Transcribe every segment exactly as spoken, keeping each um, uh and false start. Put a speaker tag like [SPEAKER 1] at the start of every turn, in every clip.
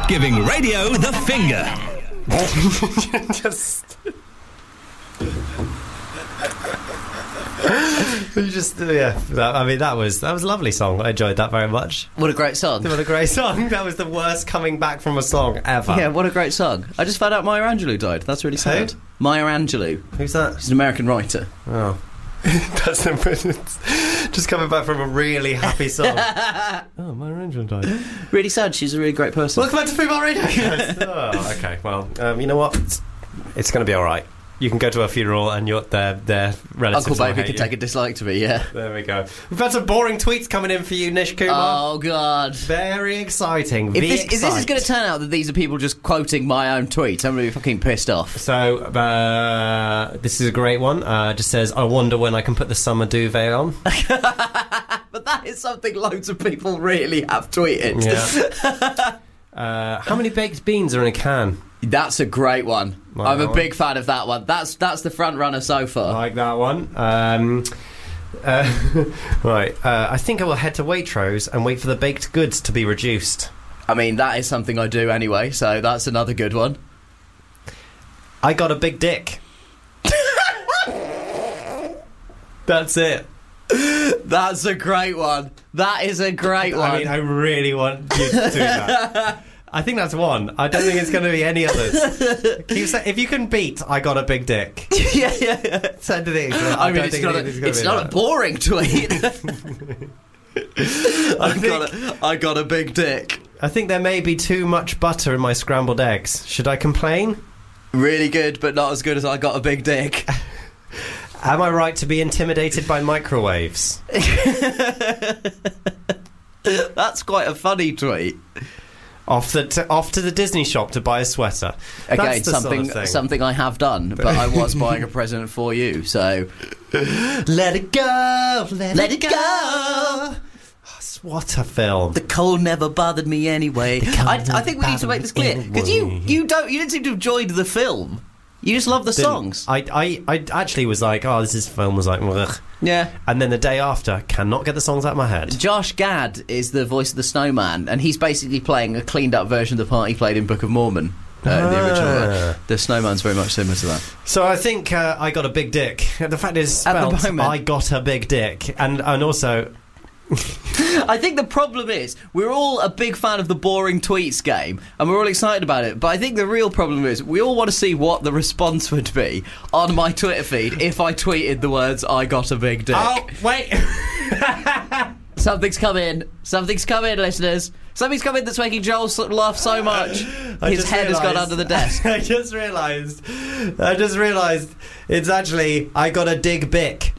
[SPEAKER 1] Giving radio the finger.
[SPEAKER 2] Just... you just yeah that, I mean that was that was a lovely song. I enjoyed that very much.
[SPEAKER 3] What a great song.
[SPEAKER 2] What a great song. That was the worst coming back from a song ever.
[SPEAKER 3] Yeah, what a great song. I just found out Maya Angelou died. That's really sad.
[SPEAKER 2] Who?
[SPEAKER 3] Maya Angelou.
[SPEAKER 2] Who's that?
[SPEAKER 3] She's an American writer.
[SPEAKER 2] Oh. That's just coming back from a really happy song. Oh, Maya Angelou died.
[SPEAKER 3] Really sad. She's a really great person.
[SPEAKER 2] Welcome back to Female Radio. Oh, okay, well, um, you know what? It's, it's going to be all right. You can go to a funeral and your their their relatives
[SPEAKER 3] Uncle
[SPEAKER 2] will
[SPEAKER 3] Baby
[SPEAKER 2] hate
[SPEAKER 3] can
[SPEAKER 2] you.
[SPEAKER 3] take a dislike to me, yeah.
[SPEAKER 2] There we go. We've had some boring tweets coming in for you, Nish Kumar.
[SPEAKER 3] Oh, God.
[SPEAKER 2] Very exciting.
[SPEAKER 3] If this, if this is going to turn out that these are people just quoting my own tweets, I'm going to be fucking pissed off.
[SPEAKER 2] So, uh, this is a great one. Uh, just says, I wonder when I can put the summer duvet on.
[SPEAKER 3] But that is something loads of people really have tweeted.
[SPEAKER 2] Yeah. uh, how many baked beans are in a can?
[SPEAKER 3] That's a great one.
[SPEAKER 2] Like
[SPEAKER 3] I'm a
[SPEAKER 2] that
[SPEAKER 3] big
[SPEAKER 2] one?
[SPEAKER 3] fan of that one. That's that's the front runner so far.
[SPEAKER 2] Like that one. Um, uh, right. Uh, I think I will head to Waitrose and wait for the baked goods to be reduced.
[SPEAKER 3] I mean, that is something I do anyway, so that's another good one.
[SPEAKER 2] I got a big dick. That's it.
[SPEAKER 3] That's a great one. That is a great one.
[SPEAKER 2] I mean, I really want you to do that. I think that's one. I don't think it's going to be any others. Keep say, if you can beat I got a big dick.
[SPEAKER 3] yeah, yeah, yeah.
[SPEAKER 2] Send it in.
[SPEAKER 3] I, I mean, it's not, a, it's not a boring tweet. I,
[SPEAKER 2] think,
[SPEAKER 3] got a, I got a big dick.
[SPEAKER 2] I think there may be too much butter in my scrambled eggs. Should I complain?
[SPEAKER 3] Really good, but not as good as I got a big dick.
[SPEAKER 2] Am I right to be intimidated by microwaves?
[SPEAKER 3] That's quite a funny tweet.
[SPEAKER 2] Off the t- off to the Disney shop to buy a sweater.
[SPEAKER 3] Again,
[SPEAKER 2] That's the
[SPEAKER 3] something
[SPEAKER 2] sort of thing.
[SPEAKER 3] something I have done, but I was buying a present for you, so
[SPEAKER 2] let it go, let,
[SPEAKER 3] let
[SPEAKER 2] it
[SPEAKER 3] it
[SPEAKER 2] go.
[SPEAKER 3] go.
[SPEAKER 2] What a film!
[SPEAKER 3] The cold never bothered me anyway. I, I think we need to make this clear because you you don't you didn't seem to have enjoyed the film. You just love the
[SPEAKER 2] Didn't-
[SPEAKER 3] songs.
[SPEAKER 2] I, I I actually was like, oh, this is film was like, ugh.
[SPEAKER 3] Yeah.
[SPEAKER 2] And then the day after, cannot get the songs out of my head.
[SPEAKER 3] Josh Gad is the voice of the Snowman, and he's basically playing a cleaned up version of the part he played in Book of Mormon. Uh, in the original. Uh, the Snowman's very much similar to that.
[SPEAKER 2] So I think uh, I got a big dick. The fact is,
[SPEAKER 3] At the
[SPEAKER 2] spelled,
[SPEAKER 3] moment.
[SPEAKER 2] I got a big dick, and and also.
[SPEAKER 3] I think the problem is we're all a big fan of the boring tweets game and we're all excited about it, but I think the real problem is we all want to see what the response would be on my Twitter feed if I tweeted the words I got a big dick.
[SPEAKER 2] Oh wait.
[SPEAKER 3] Something's come in. Something's come in, listeners. Something's come in that's making Joel s- laugh so much
[SPEAKER 2] I
[SPEAKER 3] his
[SPEAKER 2] just
[SPEAKER 3] head has gone
[SPEAKER 2] realised-
[SPEAKER 3] under the desk.
[SPEAKER 2] I just realised. I just realised it's actually I got a dig bick.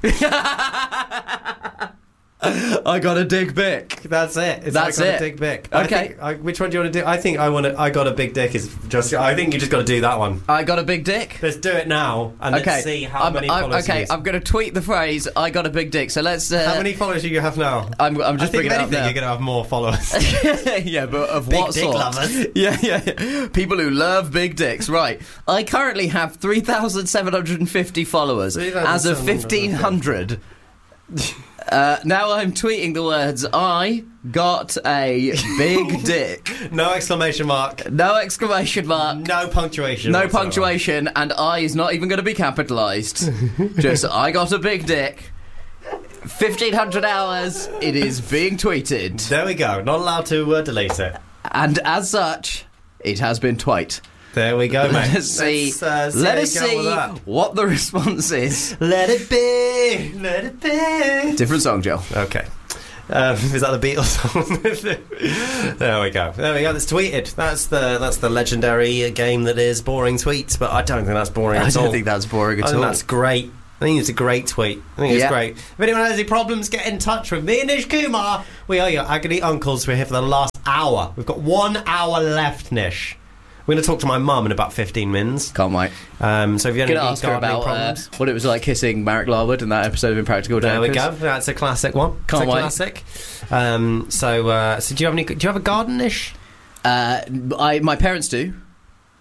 [SPEAKER 3] I got a dig bick.
[SPEAKER 2] That's it. It's
[SPEAKER 3] That's
[SPEAKER 2] I got
[SPEAKER 3] it.
[SPEAKER 2] a dig bick. But
[SPEAKER 3] Okay.
[SPEAKER 2] I think, I, which one do you want to do? I think I want to. I got a big dick is just. I think you just got to do that one.
[SPEAKER 3] I got a big dick.
[SPEAKER 2] Let's do it now and
[SPEAKER 3] Okay.
[SPEAKER 2] let's see how
[SPEAKER 3] I'm,
[SPEAKER 2] many
[SPEAKER 3] I'm,
[SPEAKER 2] followers.
[SPEAKER 3] okay,
[SPEAKER 2] you
[SPEAKER 3] I'm going to tweet the phrase I got a big dick. So let's. Uh,
[SPEAKER 2] How many followers do you have now?
[SPEAKER 3] I'm, I'm
[SPEAKER 2] I
[SPEAKER 3] just
[SPEAKER 2] think if
[SPEAKER 3] bringing it up
[SPEAKER 2] anything,
[SPEAKER 3] now.
[SPEAKER 2] you're going to have more followers.
[SPEAKER 3] Yeah, but of
[SPEAKER 2] Big
[SPEAKER 3] what
[SPEAKER 2] dick
[SPEAKER 3] sort?
[SPEAKER 2] lovers.
[SPEAKER 3] Yeah, yeah, yeah. People who love big dicks. Right. I currently have three thousand seven hundred fifty followers as of fifteen hundred. Uh, now I'm tweeting the words I got a big dick.
[SPEAKER 2] No exclamation mark.
[SPEAKER 3] No exclamation mark.
[SPEAKER 2] No punctuation.
[SPEAKER 3] No
[SPEAKER 2] whatsoever.
[SPEAKER 3] punctuation, and I is not even going to be capitalised. Just I got a big dick. fifteen hundred hours. It is being tweeted.
[SPEAKER 2] There we go. Not allowed to uh, delete it.
[SPEAKER 3] And as such, it has been twite.
[SPEAKER 2] There we go, mate.
[SPEAKER 3] Let us see,
[SPEAKER 2] Let's, uh, see
[SPEAKER 3] let
[SPEAKER 2] how
[SPEAKER 3] us
[SPEAKER 2] you go with
[SPEAKER 3] see
[SPEAKER 2] that.
[SPEAKER 3] what the response is.
[SPEAKER 2] Let it be. Let it be.
[SPEAKER 3] Different song, Joel.
[SPEAKER 2] Okay. Um, is that the Beatles song? There we go. There we go. That's tweeted. That's the that's the legendary game that is boring tweets. But I don't think that's boring
[SPEAKER 3] I
[SPEAKER 2] at all.
[SPEAKER 3] don't think that's boring at
[SPEAKER 2] I think
[SPEAKER 3] all.
[SPEAKER 2] that's great. I think it's a great tweet. I think it's
[SPEAKER 3] Yeah.
[SPEAKER 2] great. If anyone has any problems, get in touch with me and Nish Kumar. We are your agony uncles. We're here for the last hour. We've got one hour left, Nish. We're going to talk to my mum in about fifteen minutes.
[SPEAKER 3] Can't wait.
[SPEAKER 2] Um, so if you have
[SPEAKER 3] Going
[SPEAKER 2] any
[SPEAKER 3] to ask her
[SPEAKER 2] gardening
[SPEAKER 3] about uh,
[SPEAKER 2] problems,
[SPEAKER 3] what it was like kissing Marek Larwood in that episode of Impractical
[SPEAKER 2] there we
[SPEAKER 3] Jokers.
[SPEAKER 2] go. That's a classic one.
[SPEAKER 3] Can't
[SPEAKER 2] it's a
[SPEAKER 3] wait.
[SPEAKER 2] classic. Um, so, uh, so do you have any? Do you have a garden, Nish?
[SPEAKER 3] Uh, I, my parents do.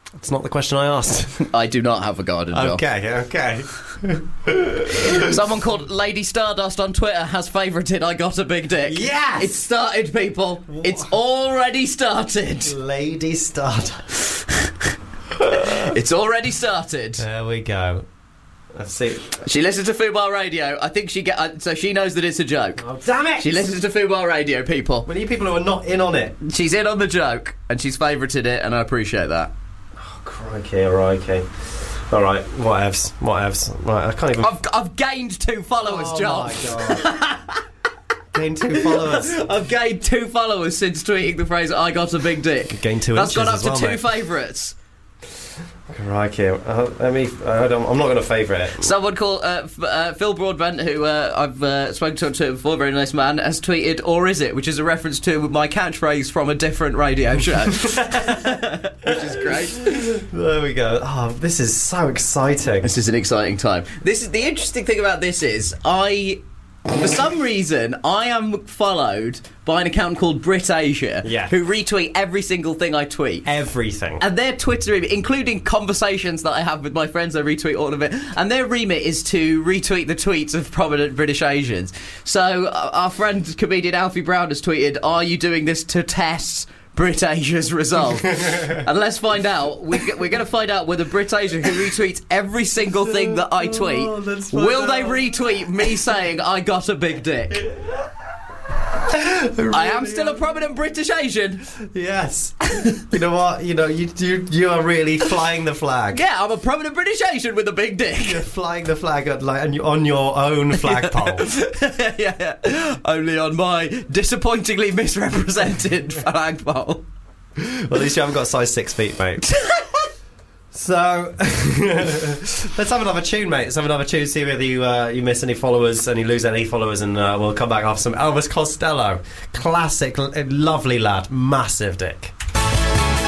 [SPEAKER 2] It's not the question I asked.
[SPEAKER 3] I do not have a garden, Joel.
[SPEAKER 2] Okay, okay.
[SPEAKER 3] Someone called Lady Stardust on Twitter has favourited I Got a Big Dick.
[SPEAKER 2] Yes!
[SPEAKER 3] It's started, people. What? It's already started.
[SPEAKER 2] Lady Stardust.
[SPEAKER 3] It's already started.
[SPEAKER 2] There we go. Let's see.
[SPEAKER 3] She listens to Fubar Radio. I think she get uh, so she knows that it's a joke.
[SPEAKER 2] Oh, damn it!
[SPEAKER 3] She listens to Fubar Radio, people.
[SPEAKER 2] When are you people who are not in on it?
[SPEAKER 3] She's in on the joke, and she's favourited it, and I appreciate that.
[SPEAKER 2] Oh, crikey, crikey. All right, whatevs, whatevs. Right, I can't even...
[SPEAKER 3] I've, I've gained two followers,
[SPEAKER 2] oh,
[SPEAKER 3] Joel.
[SPEAKER 2] my God. Gained two followers.
[SPEAKER 3] I've gained two followers since tweeting the phrase "I got a big dick."
[SPEAKER 2] Gained two
[SPEAKER 3] That's
[SPEAKER 2] inches
[SPEAKER 3] gone up
[SPEAKER 2] as
[SPEAKER 3] to
[SPEAKER 2] well,
[SPEAKER 3] two
[SPEAKER 2] mate.
[SPEAKER 3] favourites.
[SPEAKER 2] Crikey. Uh, let me... I don't, I'm not going to favourite it.
[SPEAKER 3] Someone called uh, F- uh, Phil Broadbent, who uh, I've uh, spoken to on Twitter before, very nice man, has tweeted "Or is it?" which is a reference to my catchphrase from a different radio show, which is great.
[SPEAKER 2] There we go. Oh, this is so exciting.
[SPEAKER 3] This is an exciting time. This is the interesting thing about this is I, for some reason, I am followed by an account called Brit Asia,
[SPEAKER 2] Yeah.
[SPEAKER 3] who retweet every single thing I tweet.
[SPEAKER 2] Everything.
[SPEAKER 3] And their Twitter, including conversations that I have with my friends, I retweet all of it. And their remit is to retweet the tweets of prominent British Asians. So uh, our friend comedian Alfie Brown has tweeted, "Are you doing this to test Brit Asia's resolve?" And let's find out. We, we're going to find out whether Brit Asia, who retweets every single thing that I tweet,
[SPEAKER 2] Oh, let's find
[SPEAKER 3] will they
[SPEAKER 2] out.
[SPEAKER 3] retweet me saying I got a big dick? I am still a prominent British Asian.
[SPEAKER 2] Yes. You know what? You know, you, you you are really flying the flag.
[SPEAKER 3] Yeah, I'm a prominent British Asian with a big dick.
[SPEAKER 2] You're flying the flag at, like, on your- on your own flagpole.
[SPEAKER 3] yeah, yeah, only on my disappointingly misrepresented flagpole.
[SPEAKER 2] Well, at least you haven't got size six feet, mate. So, let's have another tune, mate. Let's have another tune, see whether you uh, you miss any followers and you lose any followers, and uh, we'll come back after some Elvis Costello. Classic, l- lovely lad, massive dick.